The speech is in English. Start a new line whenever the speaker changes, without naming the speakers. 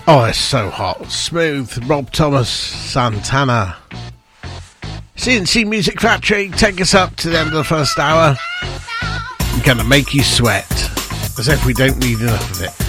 Oh, it's so hot. Smooth, Rob Thomas, Santana. CNC Music Factory, take us up to the end of the first hour. I'm gonna make you sweat, as if we don't need enough of it.